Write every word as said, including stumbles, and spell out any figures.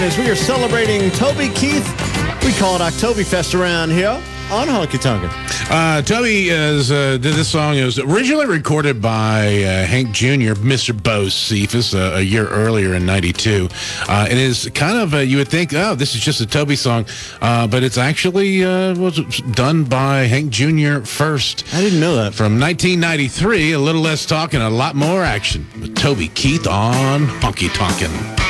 As we are celebrating Toby Keith, we call it Oktoberfest around here on Honky Tonkin. Uh, Toby is, uh, did this song. It was originally recorded by uh, Hank Junior, Mister Bo Cephas, uh, a year earlier in ninety-two. Uh, it is kind of, uh, you would think, oh, this is just a Toby song, uh, but it's actually uh, was done by Hank Junior first. I didn't know that. From nineteen ninety-three, a little less talk and a lot more action with Toby Keith on Honky Tonkin.